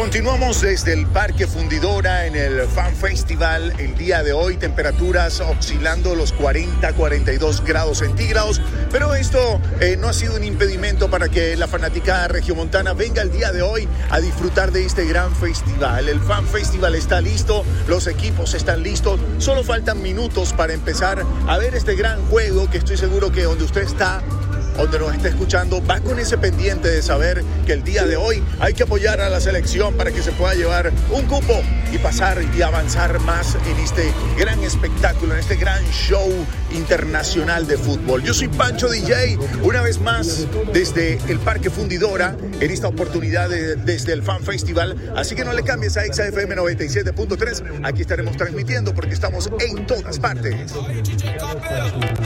Continuamos desde el Parque Fundidora en el Fan Festival. El día de hoy temperaturas oscilando los 40-42 grados centígrados, pero esto no ha sido un impedimento para que la fanaticada regiomontana venga el día de hoy a disfrutar de este gran festival. El Fan Festival está listo, los equipos están listos, solo faltan minutos para empezar a ver este gran juego que estoy seguro que donde usted está, donde nos está escuchando, va con ese pendiente de saber que el día de hoy hay que apoyar a la selección para que se pueda llevar un cupo y pasar y avanzar más en este gran espectáculo, en este gran show internacional de fútbol. Yo soy Pancho DJ, una vez más desde el Parque Fundidora, en esta oportunidad desde el Fan Festival, así que no le cambies a XFM 97.3, aquí estaremos transmitiendo porque estamos en todas partes.